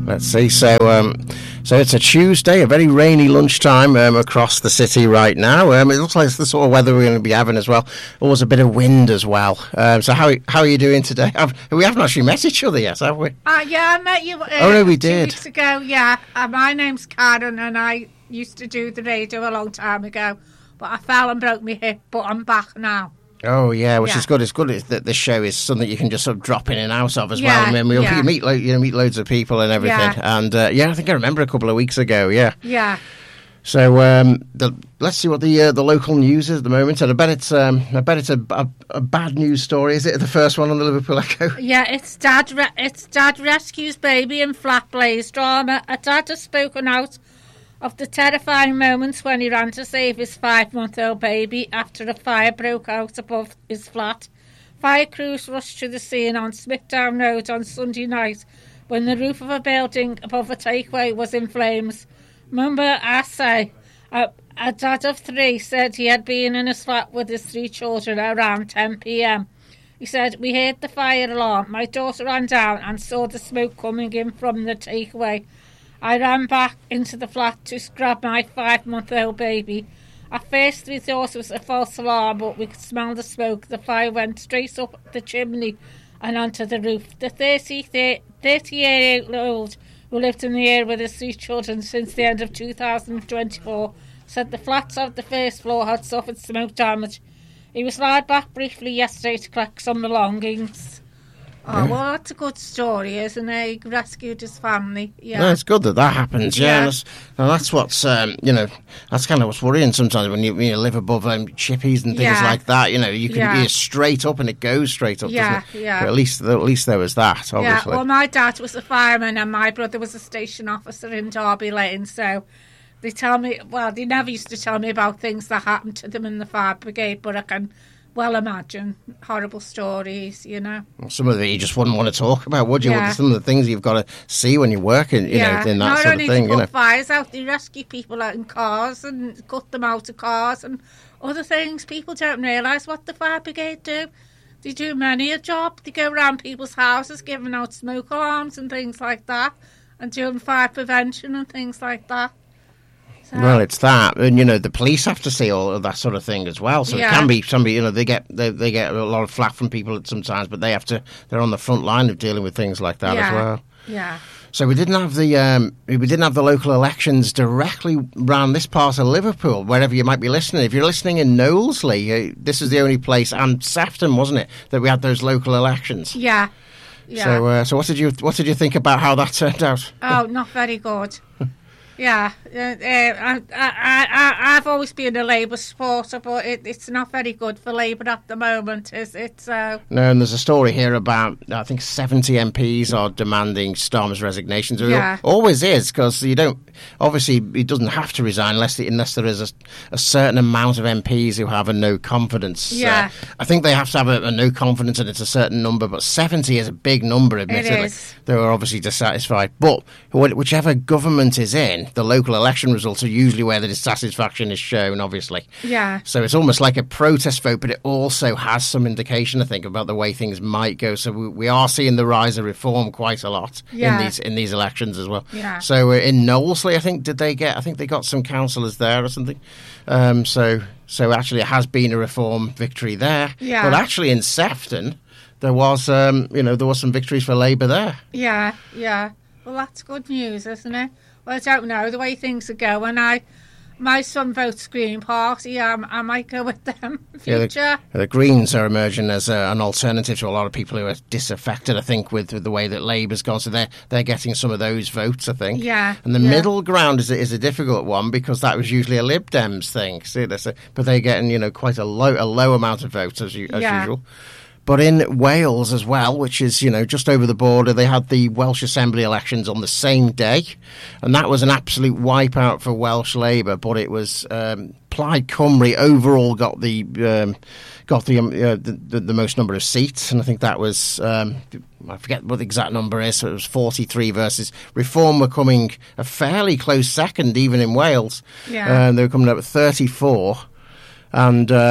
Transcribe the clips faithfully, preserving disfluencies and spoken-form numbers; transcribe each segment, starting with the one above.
Let's see. So, um, so it's a Tuesday, a very rainy lunchtime um, across the city right now. Um, it looks like it's the sort of weather we're going to be having as well. Always a bit of wind as well. Um, so, how how are you doing today? I've, we haven't actually met each other yet, have we? Uh, yeah, I met you. Uh, oh no, we two did. Weeks ago, yeah. Uh, my name's Karen, and I used to do the radio a long time ago, but I fell and broke my hip. But I'm back now. Oh yeah, which yeah. is good. It's good that this show is something you can just sort of drop in and out of as yeah, well. I mean, we'll yeah. you meet lo- you know, meet loads of people and everything. Yeah. And uh, yeah, I think I remember a couple of weeks ago. Yeah. Yeah. So um, the, let's see what the uh, the local news is at the moment. And I bet it's um, I bet it's a, a, a bad news story. Is it the first one on the Liverpool Echo? Yeah, it's dad. Re- it's dad rescues baby in flat blaze drama. A dad has spoken out of the terrifying moments when he ran to save his five-month-old baby after a fire broke out above his flat. Fire crews rushed to the scene on Smithdown Road on Sunday night when the roof of a building above a takeaway was in flames. Mumba Asay, a, a dad of three, said he had been in his flat with his three children around ten p.m. He said, "We heard the fire alarm. My daughter ran down and saw the smoke coming in from the takeaway. I ran back into the flat to grab my five-month-old baby. At first we thought it was a false alarm, but we could smell the smoke. The fire went straight up the chimney and onto the roof." The thirty-year-old, who lived in the area with his three children since the end of two thousand twenty-four, said the flats of the first floor had suffered smoke damage. He was lied back briefly yesterday to collect some belongings. Oh, well, that's a good story, isn't it? He rescued his family. Yeah, no, it's good that that happens. Yeah, Yeah. and that's, and that's what's um, you know, that's kind of what's worrying sometimes when you, when you live above um, chippies and things Yeah. like that. You know, you can Yeah. be straight up and it goes straight up. Yeah, doesn't it? yeah. But at least, at least there was that. yeah. Obviously. Well, my dad was a fireman and my brother was a station officer in Derby Lane, so they tell me, well, they never used to tell me about things that happened to them in the fire brigade, but I can well imagine horrible stories, you know. Some of it you just wouldn't want to talk about, would you? Yeah. Some of the things you've got to see when you're working, you yeah. know, in that Not sort of only thing, to you put know. fires out, they rescue people out in cars and cut them out of cars and other things. People don't realise what the fire brigade do. They do many a job. They go around people's houses giving out smoke alarms and things like that and doing fire prevention and things like that. So, Well, it's that, and you know the police have to see all of that sort of thing as well. So Yeah. it can be somebody, you know, they get they, they get a lot of flack from people sometimes, but they have to. They're on the front line of dealing with things like that yeah, as well. Yeah. So we didn't have the um, we didn't have the local elections directly around this part of Liverpool, wherever you might be listening. If you're listening in Knowlesley, uh, this is the only place, and Sefton, wasn't it, that we had those local elections? Yeah. Yeah. So, uh, so what did you what did you think about how that turned out? Oh, not very good. Yeah, uh, uh, I, I, I, I've always been a Labour supporter, but it, it's not very good for Labour at the moment, is it? So, No, and there's a story here about, I think, seventy M Ps are demanding Starmer's resignation. So Yeah. it always is, because you don't, obviously, he doesn't have to resign unless, unless there is a, a certain amount of M Ps who have a no confidence. Yeah. Uh, I think they have to have a, a no confidence and it's a certain number, but seventy is a big number, admittedly. is. They were obviously dissatisfied. But wh- whichever government is in, the local election results are usually where the dissatisfaction is shown, obviously. yeah, So it's almost like a protest vote, but it also has some indication, I think, about the way things might go. So we, we are seeing the rise of reform quite a lot Yeah. in these in these elections as well. Yeah. So uh, in Knowlesley, I think did they get? I think they got some councillors there or something. Um, so so actually, it has been a reform victory there. Yeah. But actually, in Sefton, there was um, you know there was some victories for Labour there. yeah, yeah. Well, that's good news, isn't it? Well, I don't know, the way things are going, I, my son votes Green Party, um, I might go with them in Yeah, future. the, the Greens are emerging as uh, an alternative to a lot of people who are disaffected, I think, with, with the way that Labour's gone. So they're, they're getting some of those votes, I think. Yeah, And the yeah. middle ground is a, is a difficult one because that was usually a Lib Dems thing. See, that's a, but they're getting, you know, quite a low a low amount of votes as, you, as Yeah. usual. But in Wales as well, which is, you know, just over the border, they had the Welsh Assembly elections on the same day. And that was an absolute wipeout for Welsh Labour. But it was um, Plaid Cymru overall got the um, got the, um, uh, the, the the most number of seats. And I think that was, um, I forget what the exact number is, so it was forty-three versus Reform were coming a fairly close second, even in Wales. Yeah. Uh, they were coming up at thirty-four. And... Um,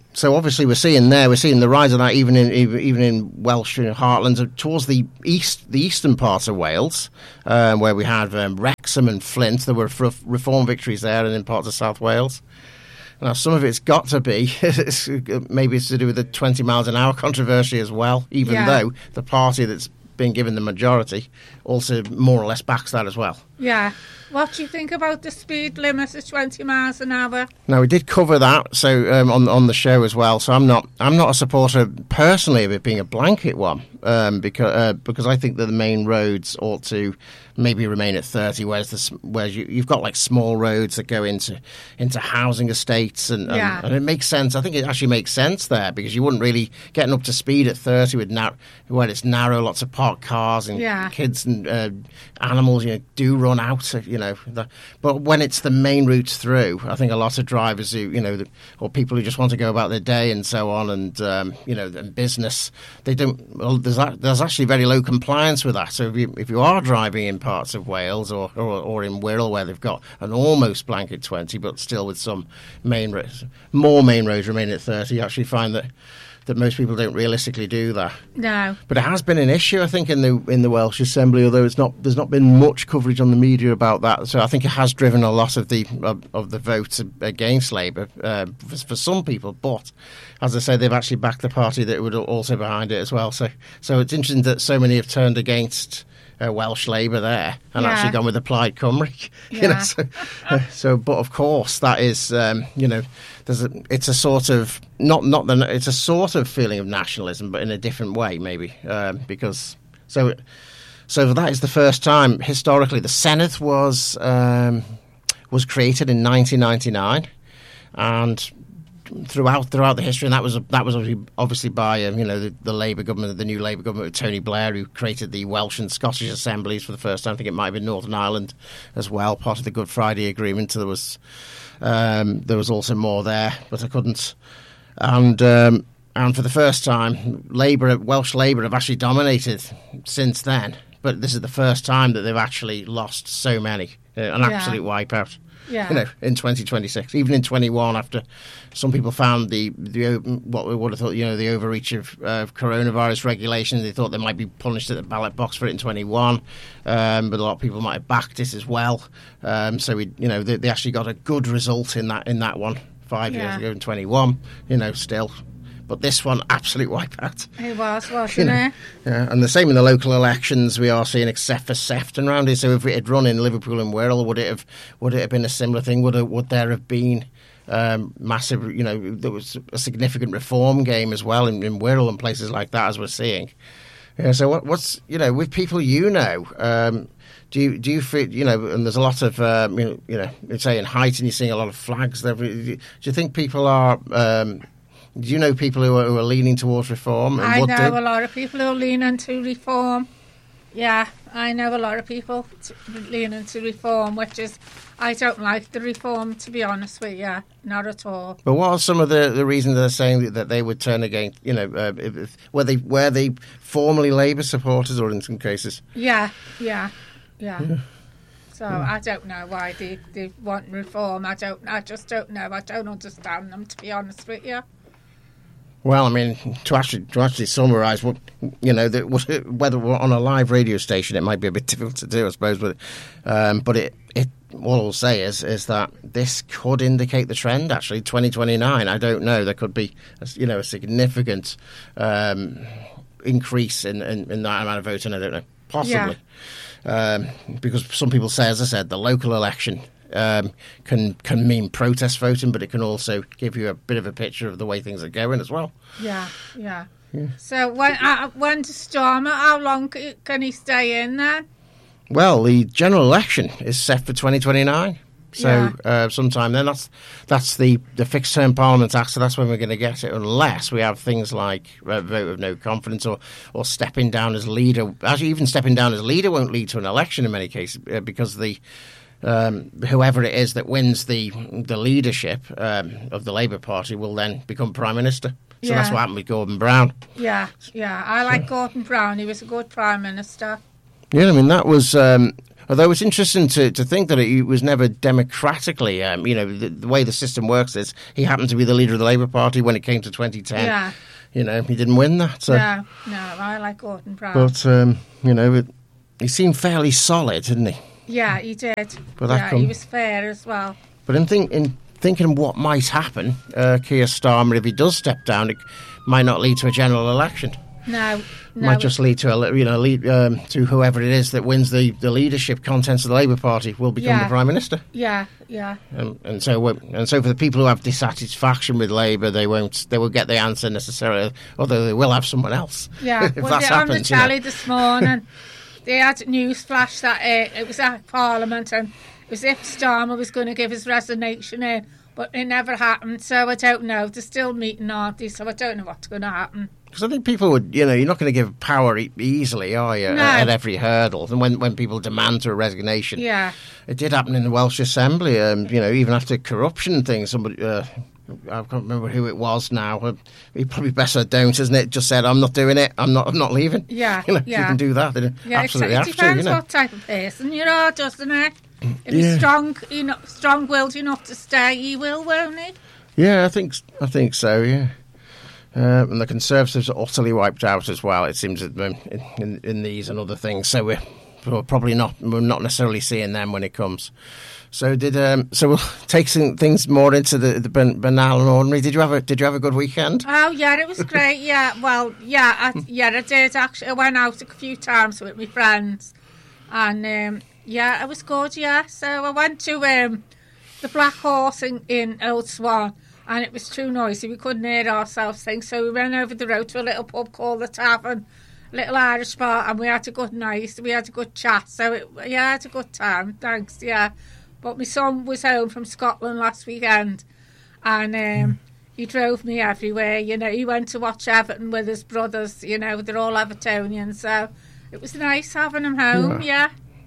so obviously we're seeing there, we're seeing the rise of that even in even in Welsh heartlands towards the east, the eastern part of Wales, um, where we had um, Wrexham and Flint. There were f- reform victories there, and in parts of South Wales. Now, some of it's got to be, it's, maybe it's to do with the twenty miles an hour controversy as well, even yeah. though the party that's been given the majority also more or less backs that as well. Yeah. What do you think about the speed limit of twenty miles an hour? Now, we did cover that so um, on on the show as well. So I'm not I'm not a supporter personally of it being a blanket one, um, because uh, because I think that the main roads ought to maybe remain at thirty, whereas the, whereas you, you've got like small roads that go into into housing estates, and, yeah. and, and it makes sense. I think it actually makes sense there, because you wouldn't really getting up to speed at thirty with nar- where it's narrow, lots of parked cars and yeah. kids and uh, animals, you know, do run out, you know. The, but when it's the main routes through, I think a lot of drivers who, you know, the, or people who just want to go about their day and so on, and um, you know, and business, they don't. Well, there's there's actually very low compliance with that. So if you if you are driving in parts of Wales or, or, or in Wirral where they've got an almost blanket twenty, but still with some main roads, more main roads remaining at thirty, you actually find that that most people don't realistically do that. No. But it has been an issue, I think, in the in the Welsh Assembly, although it's not there's not been much coverage on the media about that. So I think it has driven a lot of the of, of the votes against Labour uh, for, for some people. But as I say, they've actually backed the party that would also behind it as well. So so it's interesting that so many have turned against Uh, Welsh Labour there and yeah. actually gone with the Plaid Cymru. Yeah. You know, so, uh, so, but of course, that is, um, you know, there's a, it's a sort of not not the it's a sort of feeling of nationalism, but in a different way, maybe, um, because so so that is the first time historically the Senedd was um, was created in nineteen ninety-nine, and throughout throughout the history, and that was that was obviously, obviously by um, you know the, the Labour government, the new Labour government with Tony Blair, who created the Welsh and Scottish assemblies for the first time. I think it might have been Northern Ireland as well, part of the Good Friday Agreement. There was um, there was also more there, but I couldn't. And um, and for the first time, Labour, Welsh Labour, have actually dominated since then. But this is the first time that they've actually lost so many, uh, an Yeah. absolute wipeout. Yeah. You know, in twenty twenty-six, even in twenty-one, after some people found the the what we would have thought, you know, the overreach of uh, coronavirus regulations, they thought they might be punished at the ballot box for it in twenty-one, um, but a lot of people might have backed it as well. Um, so we, you know, they, they actually got a good result in that in that one five Yeah. years ago in twenty-one. You know, still. But this one, absolute wipeout. It was, wasn't You know, it? yeah, and the same in the local elections we are seeing, except for Sefton round here. So if it had run in Liverpool and Wirral, would it have would it have been a similar thing? Would it, would there have been um, massive? You know, there was a significant reform game as well in, in Wirral and places like that, as we're seeing. Yeah, so what, what's you know with people you know. Um, Do you do you feel, you know? And there's a lot of um, you know, you know, say in Heighton, you're seeing a lot of flags there. Do you think people are? Um, Do you know people who are, who are leaning towards reform? And I would know do? a lot of people who are leaning to reform. Yeah, I know a lot of people t- leaning to reform, which is, I don't like the reform, to be honest with you, not at all. But what are some of the, the reasons they're saying that, that they would turn against, you know, uh, if, if, were they were they formerly Labour supporters or in some cases? Yeah, yeah, yeah. Yeah. So I don't know why they, they want reform. I don't. I just don't know. I don't understand them, to be honest with you. Well, I mean, to actually to actually summarise what you know, that whether we're on a live radio station, it might be a bit difficult to do, I suppose. But um, but it it all I'll say is is that this could indicate the trend. Actually, twenty twenty-nine. I don't know. There could be a, you know a significant um, increase in, in in that amount of voting. I don't know, possibly, yeah. um, because some people say, as I said, the local election. Um, can can mean protest voting, but it can also give you a bit of a picture of the way things are going as well. Yeah, yeah. yeah. So when uh, when to Starmer, how long can he stay in there? Well, the general election is set for twenty twenty-nine. So yeah. uh, sometime then, that's that's the, the fixed term Parliament Act, so that's when we're going to get it, unless we have things like a vote of no confidence or, or stepping down as leader. Actually, even stepping down as leader won't lead to an election in many cases, uh, because the Um, whoever it is that wins the the leadership um, of the Labour Party will then become Prime Minister. So yeah. that's what happened with Gordon Brown. Yeah, yeah. I like Gordon Brown. He was a good Prime Minister. Yeah, I mean, that was... Um, Although it's interesting to, to think that it was never democratically, um, you know, the, the way the system works is he happened to be the leader of the Labour Party when it came to twenty ten. Yeah. You know, he didn't win that. So. No, no, I like Gordon Brown. But, um, you know, it, he seemed fairly solid, didn't he? Yeah, he did. But that yeah, come- he was fair as well. But in, think, in thinking what might happen, uh, Keir Starmer, if he does step down, it might not lead to a general election. No, no. Might just lead to a, you know, lead, um, to whoever it is that wins the, the leadership contest of the Labour Party will become Yeah. the Prime Minister. Yeah, yeah. And, and so, we- and so for the people who have dissatisfaction with Labour, they won't, they won't get the answer necessarily, although they will have someone else. Yeah, if well, that's they, on the happened, you know. telly this morning, they had news flash that uh, it was at Parliament and it was if Starmer was going to give his resignation in, but it never happened. So I don't know. They're still meeting, aren't they? So I don't know what's going to happen. Because I think people would, you know, you're not going to give power e- easily, are you, No. at, at every hurdle. And when, when people demand a resignation, Yeah, it did happen in the Welsh Assembly. Um, you know, even after corruption things, somebody, uh, I can't remember who it was now. Uh, it probably better don't, isn't it? Just said, "I'm not doing it. I'm not. I'm not leaving." Yeah, you know, yeah. You can do that. They yeah. absolutely it, have it to. depends You know. what type of person you are, doesn't it? If Yeah. he's strong, you know, strong-willed enough to stay, he will, won't he? Yeah, I think. I think so. Yeah. Uh, and the Conservatives are utterly wiped out as well. It seems um, in, in, in these and other things. So we're, we're probably not. We're not necessarily seeing them when it comes. So did. Um, so we'll take some things more into the, the ban- banal and ordinary. Did you have a Did you have a good weekend? Oh yeah, it was great. Yeah, well, yeah, I, yeah, I did actually. I went out a few times with my friends, and um, yeah, it was good. Yeah, so I went to um, the Black Horse in, in Old Swan, and it was too noisy. We couldn't hear ourselves sing, so we went over the road to a little pub called the Tavern, little Irish bar, and we had a good night. We had a good chat. So it, yeah, I had a good time. Thanks. Yeah, but my son was home from Scotland last weekend, and. Um, He drove me everywhere, you know. He went to watch Everton with his brothers, you know. They're all Evertonians, so it was nice having him home, yeah.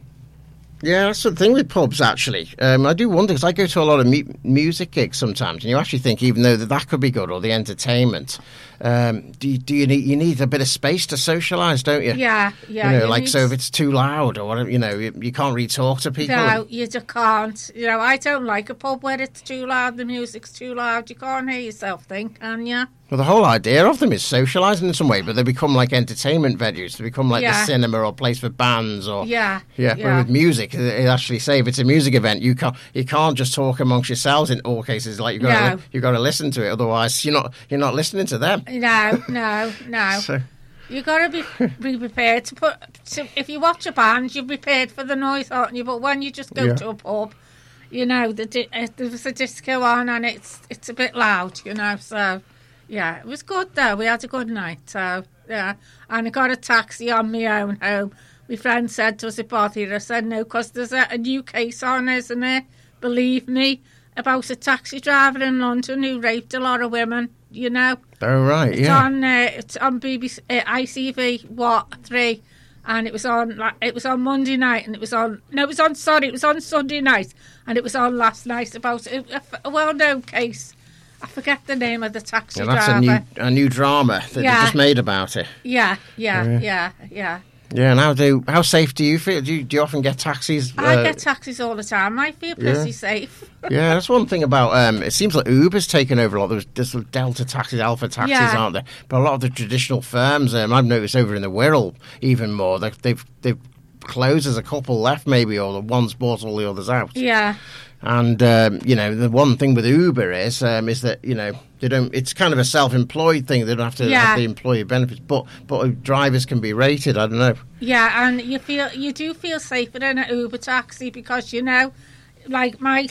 Yeah, that's the thing with pubs, actually. Um, I do wonder, because I go to a lot of mu- music gigs sometimes, and you actually think, even though that, that could be good, or the entertainment, um, do, you, do you need you need a bit of space to socialise, don't you? Yeah, yeah. You know, you like, need so if to- it's too loud or whatever, you know, you, you can't really talk to people. No, you just can't. You know, I don't like a pub where it's too loud, the music's too loud. You can't hear yourself think, can you? Well, the whole idea of them is socialising in some way, but they become like entertainment venues. They become like Yeah. the cinema or place for bands or... Yeah, Yeah, yeah. where with music, it it actually say if it's a music event, you can't you can't just talk amongst yourselves in all cases. Like you've got No. to, you've got to listen to it, otherwise you're not you're not listening to them. No, no, no. So, You got to be be prepared to put. To, if you watch a band, you're prepared for the noise, aren't you? But when you just go Yeah. to a pub, you know, the di- uh, there was a disco on and it's it's a bit loud, you know. So yeah, it was good though. We had a good night. So yeah, and I got a taxi on my own home. My friend said, "Does it bother you?" I said, "No, because there's a, a new case on, isn't there? Believe me, about a taxi driver in London who raped a lot of women. You know." oh right, It's yeah. on. Uh, it's on B B C, uh, I C V What three, and it was on. Like, it was on Monday night, and it was on. No, it was on. Sorry, it was on Sunday night, and it was on last night about a, a, a well-known case. I forget the name of the taxi Yeah, that's driver. a new a new drama that Yeah. they just made about it. Yeah, yeah, Yeah. yeah, yeah. Yeah, and how do how safe do you feel? Do you, do you often get taxis? I uh, get taxis all the time. I feel pretty safe. Yeah, that's one thing about. Um, it seems like Uber's taken over a lot. There's, there's sort of Delta taxis, Alpha taxis, Yeah. aren't there? But a lot of the traditional firms, um, I've noticed over in the Wirral even more. They, they've they've closed. There's a couple left, maybe, or the one's bought all the others out. Yeah, And um, you know, the one thing with Uber is um, is that you know they don't. It's kind of a self-employed thing. They don't have to Yeah. have the employee benefits, but but drivers can be rated. I don't know. yeah, and you feel you do feel safer in an Uber taxi because you know, like my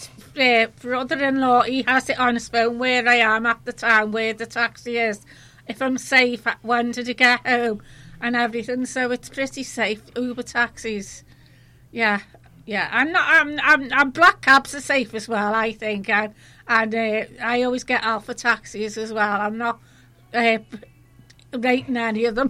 uh, brother-in-law, he has it on his phone where I am at the time, where the taxi is, if I'm safe, when did I get home, and everything. So it's pretty safe. Uber taxis, yeah, yeah. I'm not. I'm. I'm. I'm black cabs are safe as well, I think, and and uh, I always get Alpha taxis as well. I'm not uh, rating any of them.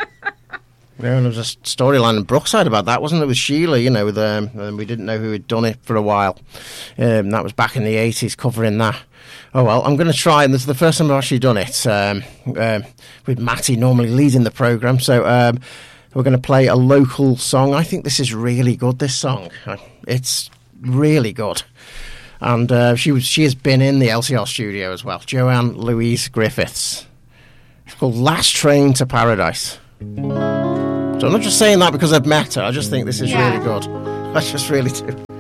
Yeah, and there was a storyline in Brookside about that, wasn't there, with Sheila, you know, with, um, and we didn't know who had done it for a while. Um, that was back in the eighties, covering that. Oh, well, I'm going to try, and this is the first time I've actually done it, um, um, with Matty normally leading the programme. So um, We're going to play a local song. I think this is really good, this song. It's really good. And uh, she was she has been in the L C R studio as well. Joanne Louise Griffiths. It's called Last Train to Paradise. So I'm not just saying that because I've met her. I just think this is yeah. really good. I just really do.